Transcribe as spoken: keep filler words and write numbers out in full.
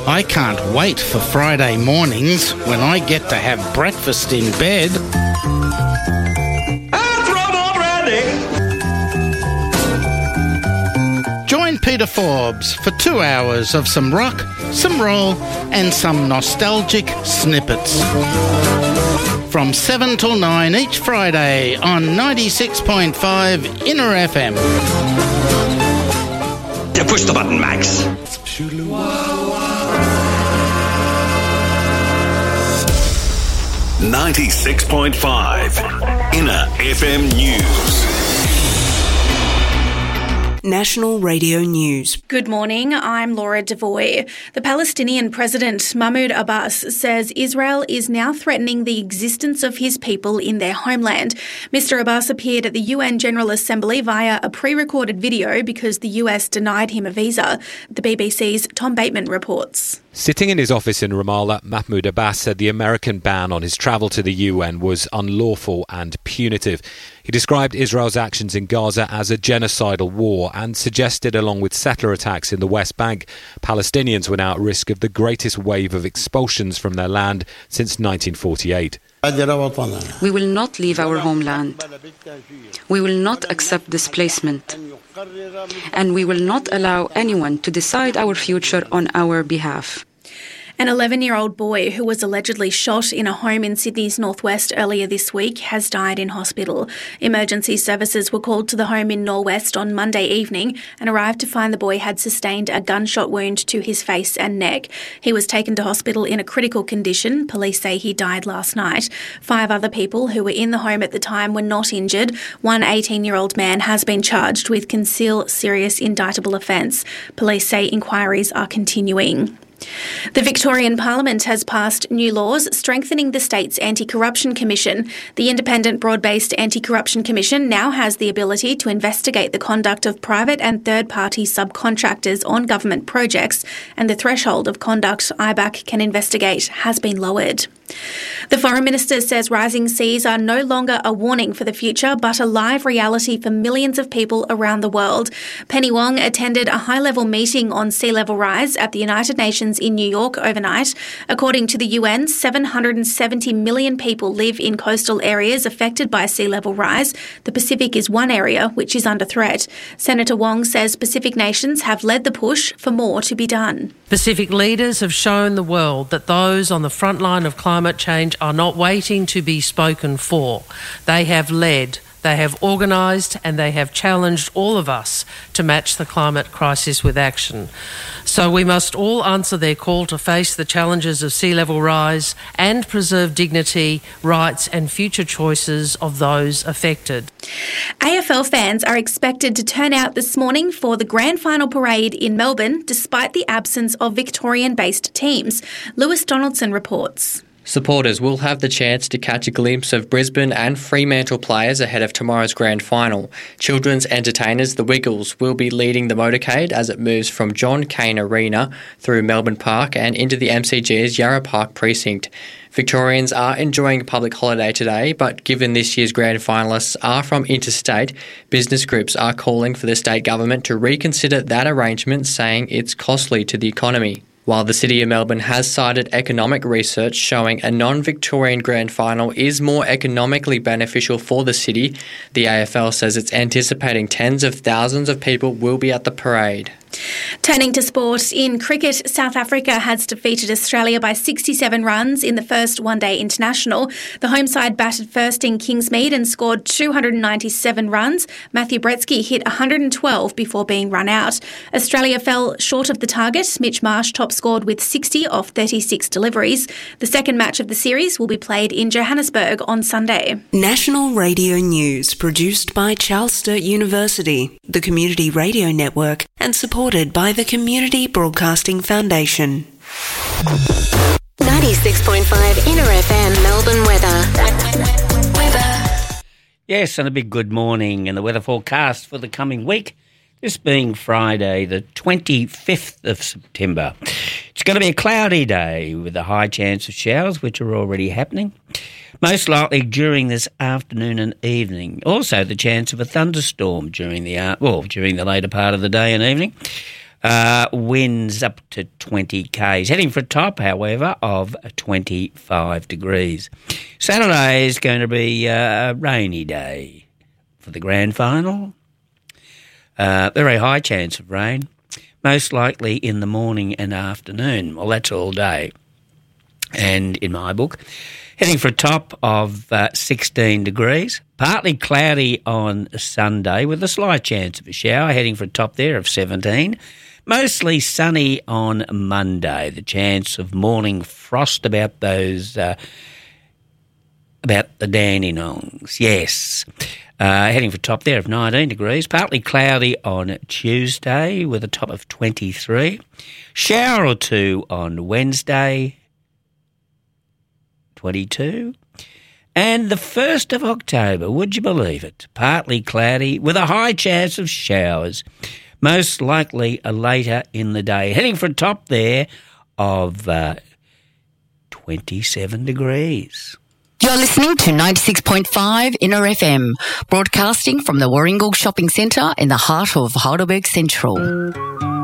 I can't wait for Friday mornings when I get to have breakfast in bed. Join Peter Forbes for two hours of some rock, some roll and some nostalgic snippets. From seven till nine each Friday on ninety-six point five Inner F M. You push the button, Max. ninety-six point five Inner F M News. National Radio News. Good morning, I'm Laura Devoy. The Palestinian President Mahmoud Abbas says Israel is now threatening the existence of his people in their homeland. Mister Abbas appeared at the U N General Assembly via a pre-recorded video because the U S denied him a visa. The B B C's Tom Bateman reports. Sitting in his office in Ramallah, Mahmoud Abbas said the American ban on his travel to the U N was unlawful and punitive. He described Israel's actions in Gaza as a genocidal war and suggested, along with settler attacks in the West Bank, Palestinians were now at risk of the greatest wave of expulsions from their land since nineteen forty-eight. We will not leave our homeland. We will not accept displacement. And we will not allow anyone to decide our future on our behalf. An eleven-year-old boy who was allegedly shot in a home in Sydney's northwest earlier this week has died in hospital. Emergency services were called to the home in Norwest on Monday evening and arrived to find the boy had sustained a gunshot wound to his face and neck. He was taken to hospital in a critical condition. Police say he died last night. Five other people who were in the home at the time were not injured. One eighteen-year-old man has been charged with conceal serious indictable offence. Police say inquiries are continuing. The Victorian Parliament has passed new laws strengthening the state's Anti-Corruption Commission. The independent broad-based Anti-Corruption Commission now has the ability to investigate the conduct of private and third-party subcontractors on government projects, and the threshold of conduct I B A C can investigate has been lowered. The Foreign Minister says rising seas are no longer a warning for the future, but a live reality for millions of people around the world. Penny Wong attended a high-level meeting on sea level rise at the United Nations in New York overnight. According to the U N, seven hundred seventy million people live in coastal areas affected by sea level rise. The Pacific is one area which is under threat. Senator Wong says Pacific nations have led the push for more to be done. Pacific leaders have shown the world that those on the front line of climate change are not waiting to be spoken for. They have led, they have organised and they have challenged all of us to match the climate crisis with action. So we must all answer their call to face the challenges of sea level rise and preserve dignity, rights and future choices of those affected. A F L fans are expected to turn out this morning for the grand final parade in Melbourne despite the absence of Victorian-based teams. Lewis Donaldson reports. Supporters will have the chance to catch a glimpse of Brisbane and Fremantle players ahead of tomorrow's grand final. Children's entertainers, the Wiggles, will be leading the motorcade as it moves from John Cain Arena through Melbourne Park and into the M C G's Yarra Park precinct. Victorians are enjoying a public holiday today, but given this year's grand finalists are from interstate, business groups are calling for the state government to reconsider that arrangement, saying it's costly to the economy. While the City of Melbourne has cited economic research showing a non-Victorian grand final is more economically beneficial for the city, the A F L says it's anticipating tens of thousands of people will be at the parade. Turning to sport, in cricket, South Africa has defeated Australia by sixty-seven runs in the first one-day international. The home side batted first in Kingsmead and scored two hundred ninety-seven runs. Matthew Bretsky hit one hundred twelve before being run out. Australia fell short of the target. Mitch Marsh top scored with sixty off thirty-six deliveries. The second match of the series will be played in Johannesburg on Sunday. National Radio News, produced by Charles Sturt University, the Community Radio Network, and supported by the Community Broadcasting Foundation. ninety-six point five Inner F M Melbourne weather. Weather. Yes, and a big good morning, and the weather forecast for the coming week, this being Friday the twenty-fifth of September. It's going to be a cloudy day with a high chance of showers, which are already happening, most likely during this afternoon and evening. Also, the chance of a thunderstorm during the uh, well during the later part of the day and evening. Uh, winds up to twenty k's. Heading for a top, however, of twenty-five degrees. Saturday is going to be a rainy day for the grand final. Uh, very high chance of rain, most likely in the morning and afternoon. Well, that's all day. And in my book, heading for a top of uh, sixteen degrees. Partly cloudy on Sunday with a slight chance of a shower, heading for a top there of seventeen. Mostly sunny on Monday. The chance of morning frost about those, uh, about the Dandenongs, yes. Uh, heading for a top there of nineteen degrees. Partly cloudy on Tuesday with a top of twenty-three. Shower or two on Wednesday, twenty-two. And the first of October, would you believe it? Partly cloudy with a high chance of showers, most likely later in the day. Heading for a top there of uh, twenty-seven degrees. You're listening to ninety-six point five Inner F M, broadcasting from the Warringal Shopping Centre in the heart of Heidelberg Central.